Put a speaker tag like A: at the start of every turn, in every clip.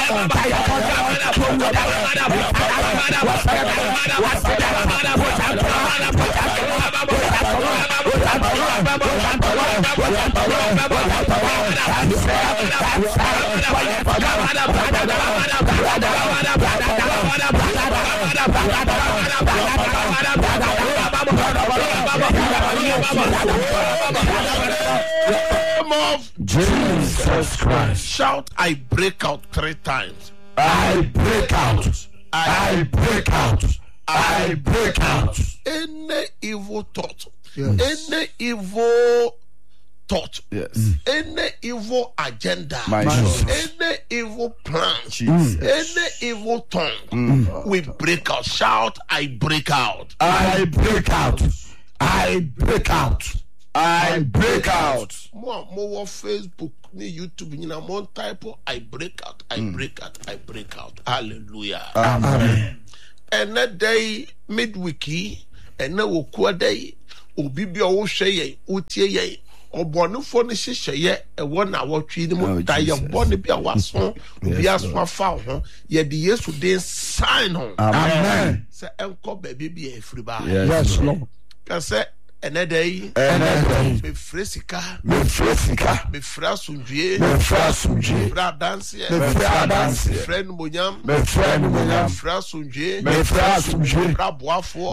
A: Of Jesus Christ. Shout, I break out 3 times.
B: I break out. I break out. I break out.
A: Any evil thought, any evil thought, any evil agenda, any evil plan, any evil tongue, we break out. Shout, I break out.
B: I break out. I break out. I break out.
A: More Facebook, YouTube, more type of I break out. I break out. I break out. Hallelujah.
B: Amen.
A: And that day, midweek, and now day, Ubibia Osheye, Utie, or Bonufon Shishaye, and 1 hour tree, the moon, die of Bonibia was on, be as one found, yet the years would then sign on.
B: Amen.
A: Say, Uncle baby be a free bar.
B: Yes, Lord.
A: Can say, another day, me fresika,
B: me
A: frasunje, fradansie, friend munyam, frasunje, fraboafo,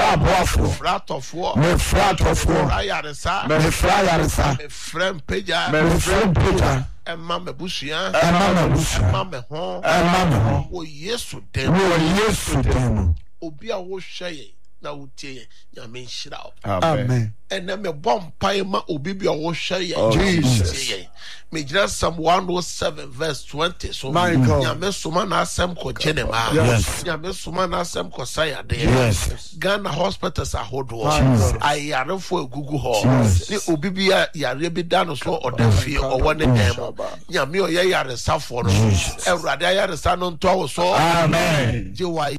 A: fratofo, frayaresa, friend peja, Emma me bushia, Emma me hon, o yesu dem, obi a wo hweye na utie nyame nhyira.
B: Amen.
A: And then me bomb paima obi bi owo hweye
B: Jesus.
A: Me gira Psalm 107 verse 20. So nyame soma na asem ko genema. Nyame soma na asem ko sayade.
B: Yes.
A: Ghana hospitals ahodo. Ayare fo egugu ho. Ni obi bi yare bi da no so odafie owo ne dem. Nyame oye yare safo no. Ewrade yare sa no nto wo so.
B: Amen.
A: Je wa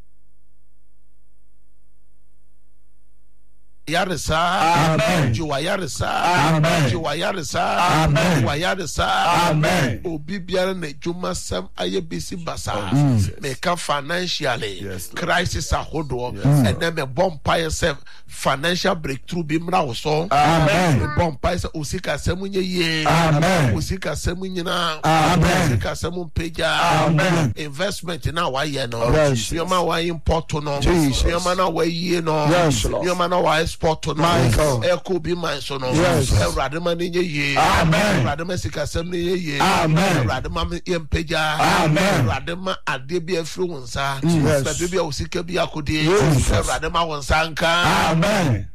A: Yarisa,
B: Amen.
A: Juayarisa,
B: Amen.
A: Juayarisa,
B: Amen.
A: Juayarisa,
B: Amen.
A: Obibiara ne Juma Sam Ayebisi Basa, make a financially crisis a hodo, and then a bomb pie financial breakthrough bimra so.
B: Amen.
A: Bomb pie Usika Semunya ye,
B: Amen.
A: Usika Semunya,
B: Amen.
A: Usika Semun Peja,
B: Amen.
A: investment in our way no,
B: Yes.
A: your man why import no,
B: Jesus.
A: your man away ye no,
B: Yes, Lord.
A: your man why sport no,
B: Michael.
A: Eko be my son no,
B: Yes.
A: Radema ni ye,
B: Amen.
A: Radema Sika Semni ye,
B: Amen.
A: Radema Impeja,
B: Amen.
A: Radema Adebi Influenza,
B: Yes.
A: Baby Usika be akudi,
B: Yes.
A: Radema Wansanka,
B: Amen.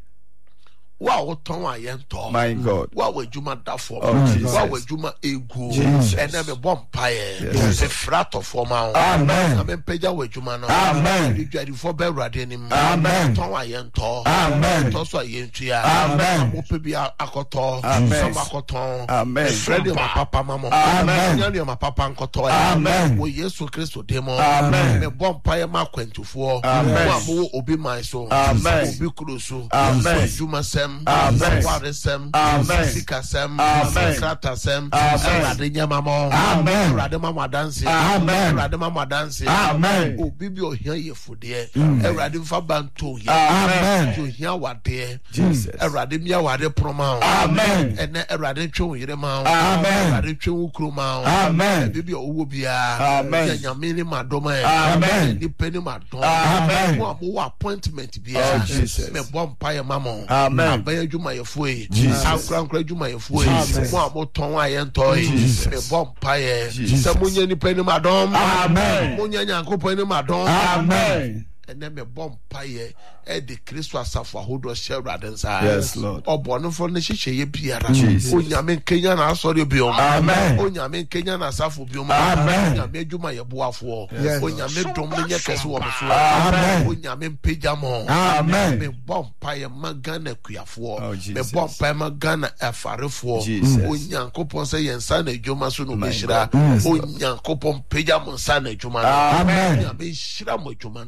A: Wow, Tonwa Yento,
B: My God.
A: What would Juma da for?
B: Jesus.
A: What would Juma ego?
B: Jesus.
A: And then a bomb pie,
B: Yes.
A: a frat of formal.
B: Amen.
A: I mean, Peja with Juma.
B: Amen.
A: You get for bear radim.
B: Amen.
A: Tonwa Yento.
B: Amen.
A: Tosso Yentia.
B: Amen.
A: Opebia Akoto.
B: Amen.
A: Some Akoton.
B: Amen.
A: Freddy, my papa, mamma.
B: Amen.
A: Yanni, my papa, and Koto.
B: Amen.
A: We yes to Christo demo.
B: Amen.
A: A bomb pie mark 24.
B: Amen.
A: One obi my soul.
B: Amen.
A: Obi Kurusu.
B: Amen.
A: Juma Sem.
B: Amen.
A: Warisem,
B: Amen.
A: Sikasem,
B: Amen.
A: Kratasem,
B: Amen.
A: Rademamo,
B: Amen.
A: Rademama dancing,
B: Amen.
A: Rademama dancing,
B: Amen.
A: O Bibio here ye for dear, Radim Fabanto,
B: Amen.
A: you hear what dear,
B: Jesus.
A: Radimia Wade Promo,
B: Amen.
A: and then Radim Chu Yedema,
B: Amen.
A: Radim Chu Kruma,
B: Amen.
A: Bibio Ubia,
B: Amen.
A: Yamini Madoma,
B: Amen.
A: Depending Madonna,
B: Amen.
A: More appointment be
B: Oh, Jesus.
A: me vampire mamma,
B: Amen.
A: Abaya Juma Yafue,
B: Jesus.
A: Ankra Juma Yafue,
B: Jesus.
A: Mo Amoton Ayentoy,
B: Jesus.
A: me vampire,
B: Jesus.
A: Samunya ni penny madam,
B: Amen.
A: Munya Yanko penny madam,
B: Amen.
A: and then me vampire, Eddie Christo Asafa, who does share radens.
B: Yes, Lord.
A: Or born for the Shishi Piara,
B: Jesus.
A: Onyamin Kenyan, I saw you biom,
B: Amen.
A: Onyamin Kenyan, Asafu biom,
B: Amen.
A: Onyamin Juma Yabuafo,
B: Yes.
A: Onyamin Dominic Caswam,
B: Amen.
A: Onyamin Pijamo,
B: Amen.
A: me vampire Magana Kuyafor,
B: Oh,
A: me
B: Jesus.
A: vampire Magana Afarefor,
B: Jesus.
A: Onyankopon say and Sana Juma Sunu Mishra,
B: Yes.
A: Onyankopon Pijamon Sana Juma,
B: Amen.
A: Yamin Shiramo Jumano so.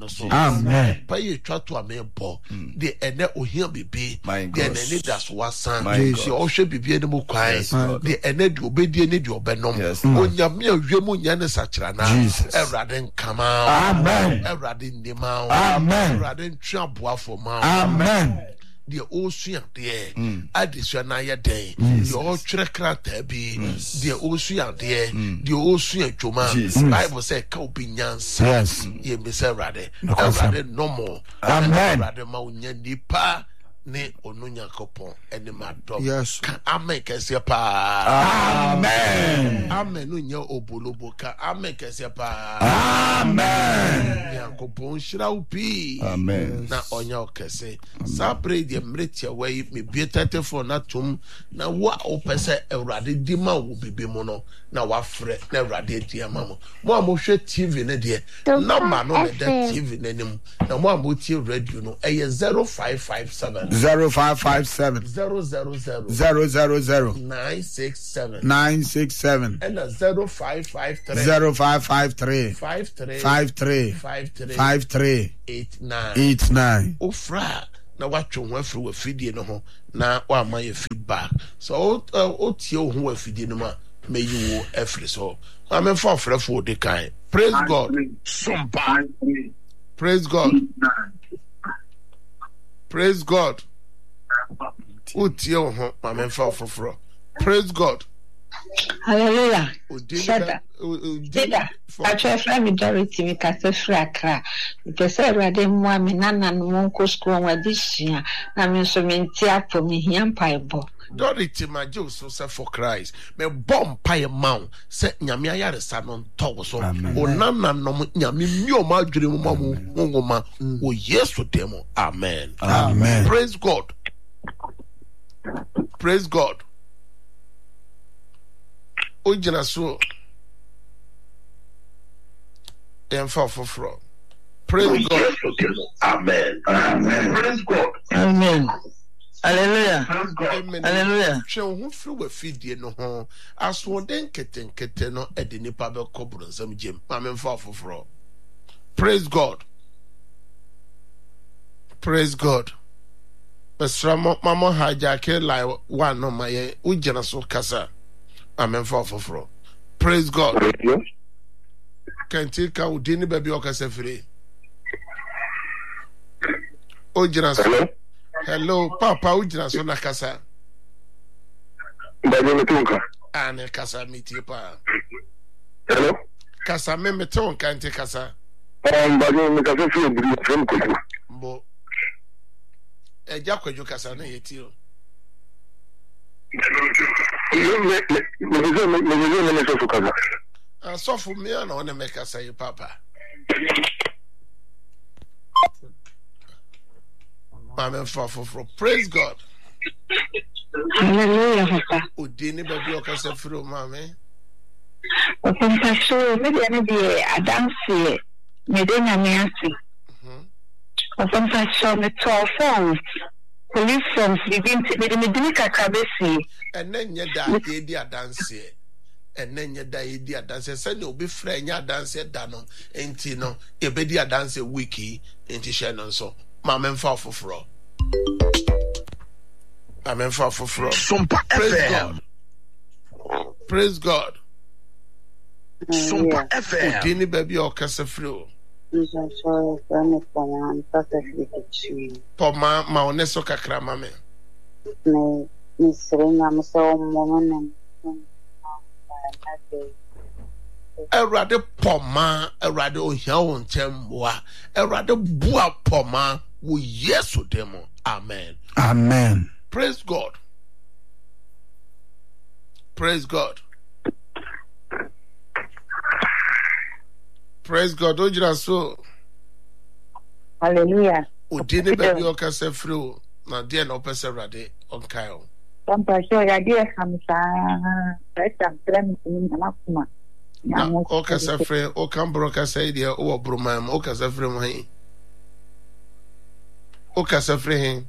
B: Amen.
A: Pay try to amebo. The ene ohia bibi.
B: My
A: The
B: God.
A: ene that's wasan.
B: My
A: The
B: God.
A: oshe bibi ene mo kwai.
B: Yes, Lord.
A: The ene di obedi ene di obenom.
B: Yes, Lord.
A: Onyame awemu nyane sachrana.
B: Jesus.
A: Erade nkama.
B: Amen.
A: Erade ndema.
B: Amen.
A: Erade ntwa boafo ma.
B: Amen.
A: The osuya de adesua na ye den the otwere krata bi the osuya de the osuya dwoma Bible say ka obi nyansa
B: Yes.
A: ye be say rade no more
B: Amen.
A: rade ma onya nipa ne onu Yakopon ene madom
C: Yes.
A: ka amen kese pa
B: Amen.
A: amen no nya obolobo ka amen kese pa
B: Amen.
A: Yakopon shira upi
B: Amen.
A: na onya okese sa pray the mretia wey me be 34 na tum na wa opese Ewurade di ma wo bibi mu no na wa frɛ na Ewurade di ama mo mo hwɛ TV ne de na ma no ne da TV nanim na mo tie radio no ɛyɛ 0557
B: 0557
A: 000
B: 000
A: 967
B: 967
A: and 0553
B: 0553
A: 53
B: 53 89
A: ofra na watwo ho afiri wa fidie no ho na wa ma ye feedback so o tie ho wa fidie no ma meyi wo afiri so ma me fa ofrefo de kan praise God somebody praise God praise God o tie ho ma me fa ofrofro praise God
D: Hallelujah.
A: Shada.
D: Shada. Actually, from majority we can say free Accra. Because everybody more me nana no monko school wa this year. Na me so me ntia for me hiam paibo.
A: Dority Majo so say for Christ. Me bomb pie mount. Say nyame ayaresa no nto so. O nana no nyame mi o ma dwere mu mamu ngoma. O Yesu demo. Amen.
B: Amen.
A: Praise God. Praise God. Ojina so emfa foforo. Praise God.
E: Amen. Amen. Praise God.
D: Amen. Hallelujah.
A: Amen.
D: Hallelujah.
A: Twen ho firi wa fidie no ho aso den ketenkete no e de nipa be kobro nsam gem. Ma me mfa foforo. Praise God. Praise God. Besra mama hijack like one no my ujina so kasa. Amen for foforo. Praise God. Can't take out dinner baby or free. Ojina. Hello, Papa Ujina so nakasa. Ane kasa miti pa.
E: Hello?
A: Kasa me meton can't kasa. Mbo. Eja kwejo kasa na yetio. So for me, I want to make us say, Papa. Amen. For praise God.
D: Hallelujah, Papa.
A: Udini baby okase fro mama.
D: Papa so me dey na dey adanse me dey na me ase. Papa so me 12 phones. Police forms begin to me dey kakabesi.
A: And then you da di adanse. And then you die di adanse. Say no be friend ya adanse da no. Enti no e be di adanse wiki enti share no so. Mama mfa foforo. Amen for
E: Sumpa
A: praise
E: FM.
A: God. Praise God.
E: Sumpa FM.
A: Udini baby okase fro. Poma ma oneso kakra mame. Erade poma, erade ohia won temwa, erade bua poma wo Yesu demo. Amen.
B: Amen.
A: Praise God. Praise God. Praise God. Ojira so.
D: Hallelujah.
A: Udini baby okase fro. Na dia na opese rade onkai.
D: Papa so ya dia kamsa. Pesa mtrem na makuma.
A: Na okase fre, o kambro kase dia o bromam, okase fre mo hin. Okase fre hin.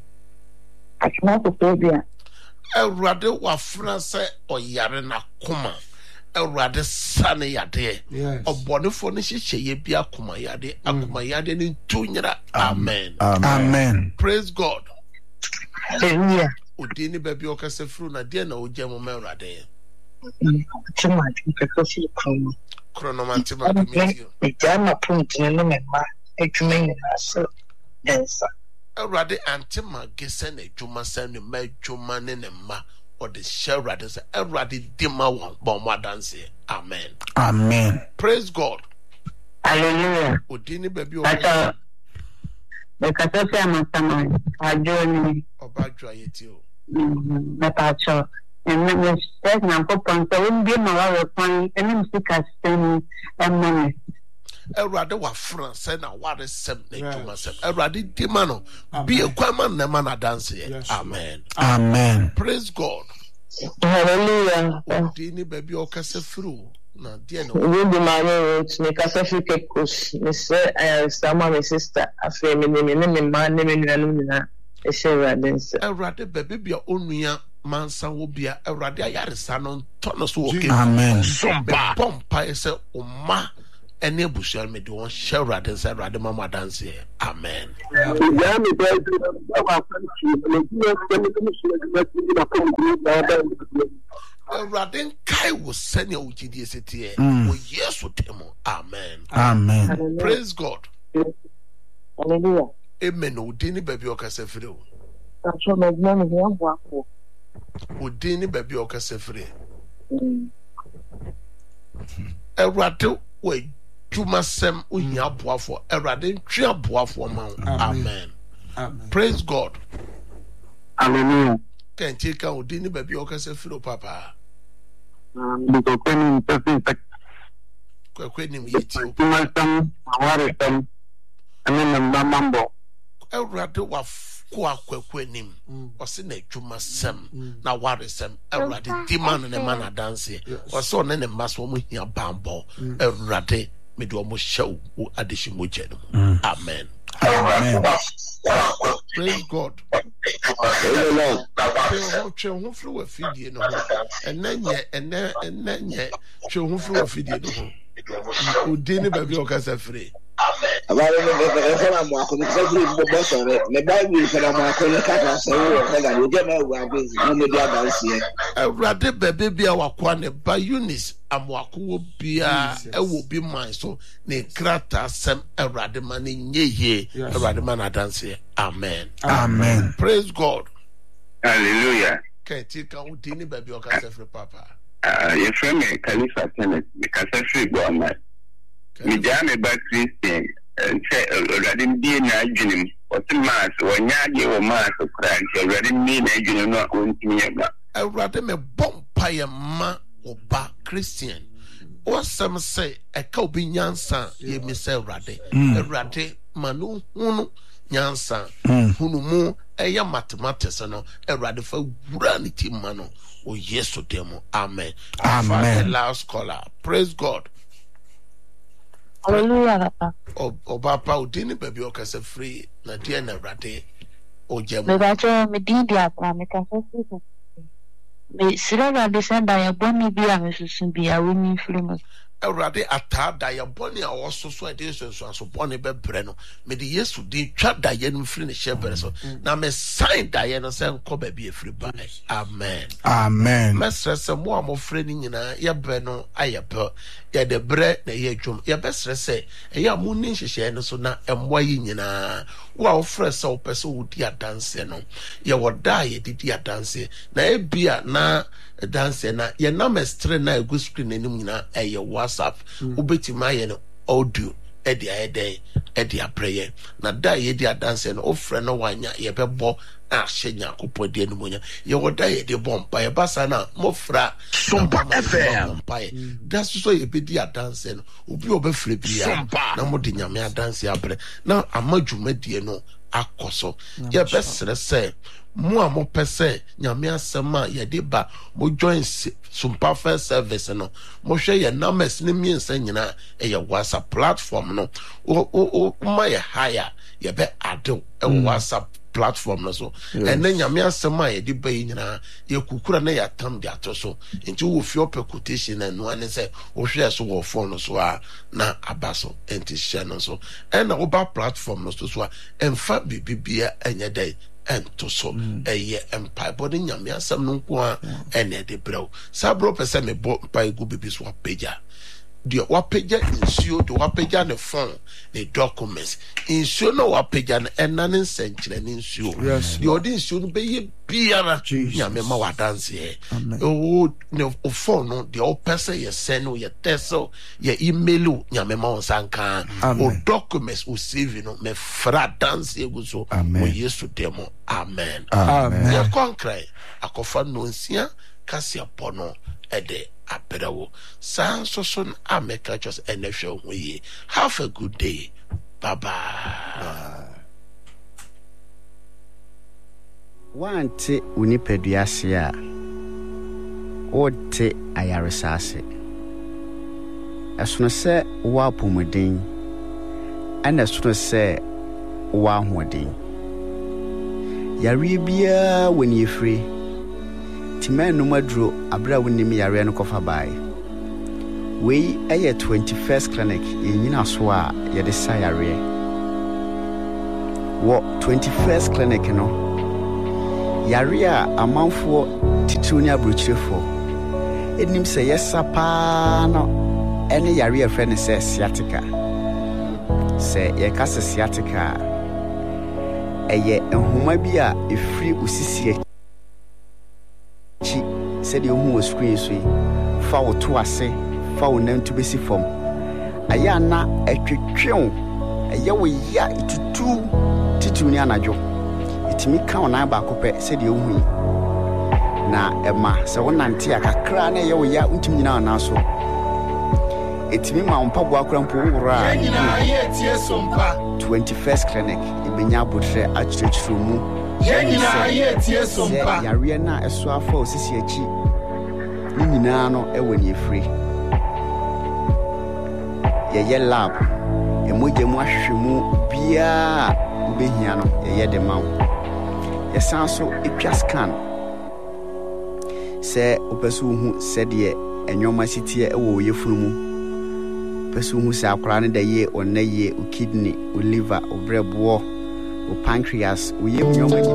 D: Atuma ko pobia.
A: Ewurade wafra se oyare na koma. Erade sane yade.
B: Yes.
A: Obonefo ne hyehyeye bi akoma yade ne ntunyira. Amen.
B: Amen.
A: Praise God.
D: Hallelujah.
A: Odini baby okase fru na de na ogye mo Erade.
D: Timothy Pekosi Kromo.
A: Chronomatima committee.
D: Ejama point ne me ma edwuma nyina so. Yes.
A: Erade antima gesen edwuma san ne ma edwuma ne ne ma or the Erade say Erade dima won bon dance. Amen.
B: Amen.
A: Praise God.
D: Hallelujah.
A: Odini baby
D: Ata Bekatose amatama ajoni
A: Obadwa yetio.
D: Metacho and then there's no point so wouldn't be my point and then speak as money.
A: Erade wa France na ware sem na edwuma sem. Erade dima no be a kwaman na man dance. Amen.
B: Amen.
A: Praise God.
D: Hallelujah.
A: Odini baby okase fru na de no.
D: We be my to make us Africa coach. Miss Sama my sister afi me man me nua e share dance.
A: Erade baby bia onua mansa wo bia Erade ayaresa no tono so okay.
B: Amen.
A: Somba pompa ese oma ene busual me de won share Erade say Erade mama dance. Amen.
E: Yeah, me tell you, I
A: Erade kai wo sene ugidi esetie wo yesu temo. Amen.
B: Amen.
A: Praise God.
D: Hallelujah.
A: Amen. Odini baby okase firi o.
D: That's my name is Wako.
A: Odini baby okase firi. Erade wo jumasem ohia boafo. Erade ntwe aboafo ma. Amen.
B: Amen.
A: Praise God.
E: Hallelujah.
A: Can't take out Odini baby okase firi papa.
E: Because when person
A: Kwekwenim yeti.
E: some some and then the mambo.
A: Erade wa kwa kwekwenim. Ose na jumasem na waresem. Erade demand ne man dance. Ose on ne maso mo hia bambo. Erade me do mo show adishi mo jenu. Amen.
B: Amen.
A: Praise God. Twe ho fru wa fidie no ho. Enenye twe ho fru wa fidie no ho. Odini baby okasa free.
E: About the Marco, the Bible for the Marco, the Kaka, so you get my busy, no media dance here.
A: Erade baby our kwane by Eunice amwako bia e wo bi man so ne krata sem Erade man nye Erade man dance here. Amen.
B: Amen.
A: Praise God.
E: Hallelujah.
A: Can't Odini baby okasa free papa.
E: Your friend Khalifa Tenet, because I free born my Mijame back Christian and say already be na dream or the mass or nyagi or mass of crime already mean a dream not going to me about.
A: Erade me bompire ma oba Christian. Or some say a cow be nyansa ye me say Erade. Erade manu hunu nyansa hunu mu eya mathematics no Erade fa granity mano o yeso demo. Amen.
B: Amen.
A: Last caller. Praise God.
D: Hallelujah.
A: Obapa Odini baby okase free na dia na Erade ojemu.
D: Me bacho me di dia kwa me ka so me sira na descenda ya boni bia me susun bia we mi flumo.
A: Erade atada ya boni a woso so ade so boni bebre no me de Yesu di twa daye no free ne shebere so na me sign daye no se nko ba bi free ba. Amen.
B: Amen.
A: Mesrese mo amofre ni nyina ye bre no ayepe ye de bre na ye dwom ye besrese ye amuni nhihye no so na emwa yi nyina wo ofre se wo pese wo di adanse no ye woda ye di adanse na ebia na dance na ye na mestre na egu screen enim nyina eye WhatsApp ubetima ye no audio edi ayede edi prayer na da ye di dance no ofre no wanya ye bebo ahye Nyankopon de enumonya ye woda ye de bompa ye basa na mofra Sompa FM that's so ye be di dance no obi obefre bia na mo de nyame dance abre na amadwuma die no akoso ye besere se mo a mo pese nyame asema ye de ba mo join Sumpa First Service no mo hwe ye numbers ne miensa nyina e ye WhatsApp platform no o ma ye hire ye be ado e WhatsApp platform no so and then nyame asema ye de ba nyina ye kukura na ya tam de ato so nti wo fi op quotation na no ane se wo hwe so wo phone no so na abaso enti share no so and na oba platform no so a emfa bibia enye dai ento so eye empire body nyame asem no nko a ene de brew sabro pese me bo pa egu bibi so apeja de wapeja insuo de wapeja ne phone the documents insuo no wapeja na enane nsenkyere ne insuo de odi insuo no be ye biara nyame ma wadanse o ne phone no de o pese ye send ye text ye email nyame ma onsanka o documents o save no me fra dance egu so o yesu demo amen ya konkre akofa no nsia kasia pono ede apedawo sansoson ameka just enehwe hoye. Have a good day. Bye bye.
C: Wante unipeduase a ote ayaresase esono se wa pomodin ana esono se wa hodin yare bia woni efre timanu maduro abra wonim yare no kofa bai we eye 21st clinic yenyina so a ye de sa yare wo 21st clinic no yare a amanfo tituni abrochirefo enim se yesa pa no ene yare a friend se sciatica se ye kase sciatica eye enhoma bi a efri usisie chi se de ohu screen so fa wo to ase fa wo nan to besi fom aya na etwetwew eye wo ya itutu tituni anajo itimi ka ona ba kopɛ se de ohu na ema se wonante akakra na eye wo ya untimi nyina na so etimi ma mpaboa krampo wura
B: nyina ye tie Sumpa
C: 21st clinic ibenya botre achirechiro mu
B: nyina ye tie Sumpa
C: yare na eso afa osisi achi ni nyina no ewani efri ye lab emoje mu ahwehwemu bia ubehia no ye de mawo ye sanso etwa scan se opesu hu se de enwoma sitie ewo yefunu mu pesu hu se akora ne da ye onaye o kidney o liver o brebo o pancreas o yem nyoma